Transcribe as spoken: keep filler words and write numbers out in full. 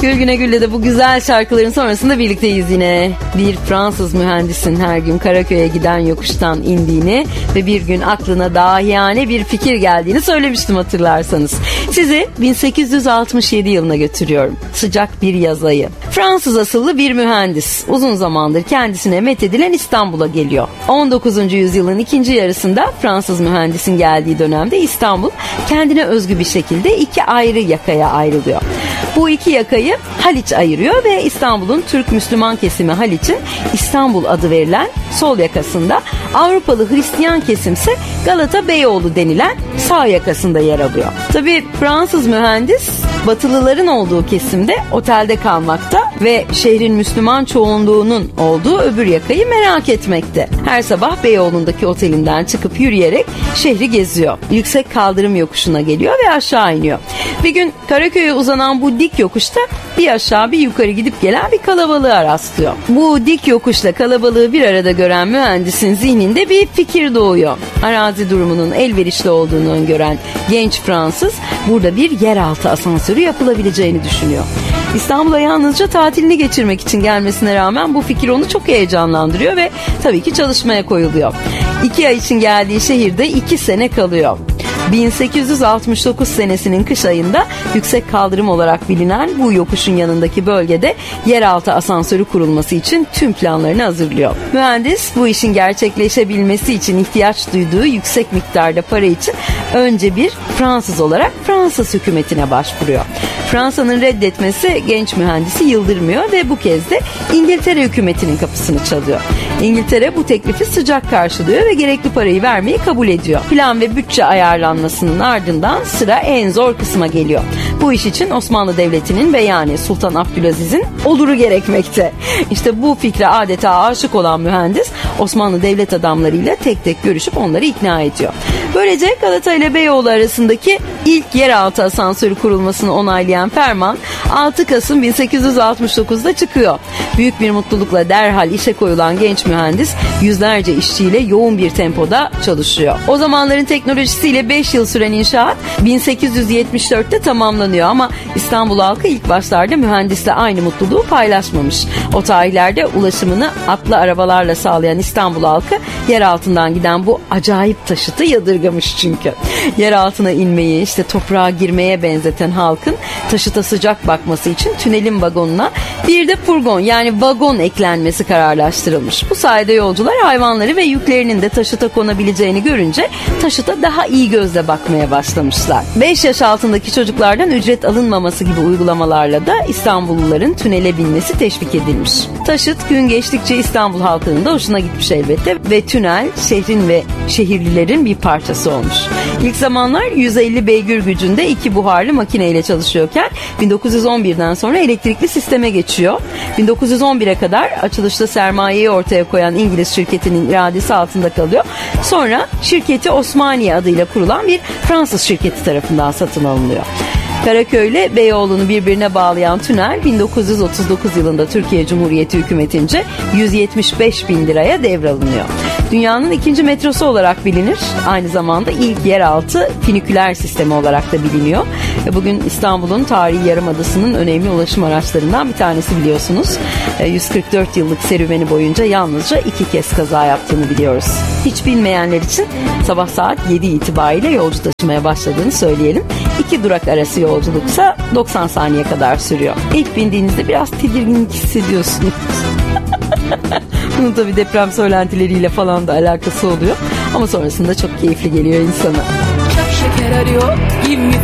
Gül Güne Gül'le de bu güzel şarkıların sonrasında birlikteyiz yine. Bir Fransız mühendisin her gün Karaköy'e giden yokuştan indiğini ve bir gün aklına dahiyane bir fikir geldiğini söylemiştim hatırlarsanız. Sizi bin sekiz yüz altmış yedi yılına götürüyorum. Sıcak bir yaz ayı. Fransız asıllı bir mühendis uzun zamandır kendisine methedilen İstanbul'a geliyor. on dokuzuncu yüzyılın ikinci yarısında Fransız mühendisin geldiği dönemde İstanbul kendine özgü bir şekilde iki ayrı yakaya ayrılıyor. Bu iki yakayı Haliç ayırıyor ve İstanbul'un Türk Müslüman kesimi Haliç'in İstanbul adı verilen sol yakasında, Avrupalı Hristiyan kesimse Galata Beyoğlu denilen sağ yakasında yer alıyor. Tabii Fransız mühendis Batılıların olduğu kesimde otelde kalmakta ve şehrin Müslüman çoğunluğunun olduğu öbür yakayı merak etmekte. Her sabah Beyoğlu'ndaki otelinden çıkıp yürüyerek şehri geziyor. Yüksek kaldırım yokuşuna geliyor ve aşağı iniyor. Bir gün Karaköy'e uzanan bu dik yokuşta bir aşağı bir yukarı gidip gelen bir kalabalığa rastlıyor. Bu dik yokuşla kalabalığı bir arada gören mühendisin zihninde bir fikir doğuyor. Arazi durumunun elverişli olduğunu öngören genç Fransız burada bir yeraltı asansörü yapılabileceğini düşünüyor. İstanbul'a yalnızca tatilini geçirmek için gelmesine rağmen bu fikir onu çok heyecanlandırıyor ve tabii ki çalışmaya koyuluyor. İki ay için geldiği şehirde iki sene kalıyor. bin sekiz yüz altmış dokuz senesinin kış ayında yüksek kaldırım olarak bilinen bu yokuşun yanındaki bölgede yeraltı asansörü kurulması için tüm planlarını hazırlıyor. Mühendis bu işin gerçekleşebilmesi için ihtiyaç duyduğu yüksek miktarda para için önce bir Fransız olarak Fransız hükümetine başvuruyor. Fransa'nın reddetmesi genç mühendisi yıldırmıyor ve bu kez de İngiltere hükümetinin kapısını çalıyor. İngiltere bu teklifi sıcak karşılıyor ve gerekli parayı vermeyi kabul ediyor. Plan ve bütçe ayarlanmasının ardından sıra en zor kısma geliyor. Bu iş için Osmanlı Devleti'nin ve yani Sultan Abdülaziz'in oluru gerekmekte. İşte bu fikre adeta aşık olan mühendis Osmanlı devlet adamlarıyla tek tek görüşüp onları ikna ediyor. Böylece Galata ile Beyoğlu arasındaki ilk yeraltı asansörü kurulmasını onaylayan ferman altı Kasım bin sekiz yüz altmış dokuzda çıkıyor. Büyük bir mutlulukla derhal işe koyulan genç mühendis yüzlerce işçiyle yoğun bir tempoda çalışıyor. O zamanların teknolojisiyle beş yıl süren inşaat bin sekiz yüz yetmiş dörtte tamamlanıyor ama İstanbul halkı ilk başlarda mühendisle aynı mutluluğu paylaşmamış. O tarihlerde ulaşımını atlı arabalarla sağlayan İstanbul halkı yer altından giden bu acayip taşıtı yadırgamış çünkü. Yer altına inmeyi, işte toprağa girmeye benzeten halkın taşıta sıcak bakması için tünelin vagonuna bir de furgon yani vagon eklenmesi kararlaştırılmış. Bu sayede yolcular hayvanları ve yüklerinin de taşıta konabileceğini görünce taşıta daha iyi gözle bakmaya başlamışlar. beş yaş altındaki çocuklardan ücret alınmaması gibi uygulamalarla da İstanbulluların tünele binmesi teşvik edilmiş. Taşıt gün geçtikçe İstanbul halkının da hoşuna gitmiş elbette ve tünel şehrin ve şehirlilerin bir parçası olmuş. İlk zamanlar yüz elli beygir gücünde iki buharlı makineyle çalışıyorken bin dokuz yüz on birden sonra elektrikli sisteme geçiyor. bin dokuz yüz on bire kadar açılışta sermayeyi ortaya koyan İngiliz şirketinin iradesi altında kalıyor. Sonra şirketi Osmaniye adıyla kurulan bir Fransız şirketi tarafından satın alınıyor. Karaköy ile Beyoğlu'nu birbirine bağlayan tünel bin dokuz yüz otuz dokuz yılında Türkiye Cumhuriyeti hükümetince yüz yetmiş beş bin liraya devralınıyor. Dünyanın ikinci metrosu olarak bilinir. Aynı zamanda ilk yeraltı finiküler sistemi olarak da biliniyor. Bugün İstanbul'un tarihi yarımadasının önemli ulaşım araçlarından bir tanesi biliyorsunuz. yüz kırk dört yıllık serüveni boyunca yalnızca iki kez kaza yaptığını biliyoruz. Hiç bilmeyenler için sabah saat yedi itibariyle yolcu taşımaya başladığını söyleyelim. İki durak arası yolculuksa doksan saniye kadar sürüyor. İlk bindiğinizde biraz tedirginlik hissediyorsunuz. Bunun tabii deprem söylentileriyle falan da alakası oluyor. Ama sonrasında çok keyifli geliyor insana. Şeker arıyor, give me